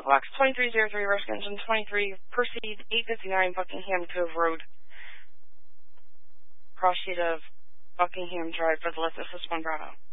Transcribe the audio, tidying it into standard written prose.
Box 2303, Rescue Engine 23, proceed 859 Buckingham Cove Road. Cross sheet of Buckingham Drive for the Lexus 1 Bravo.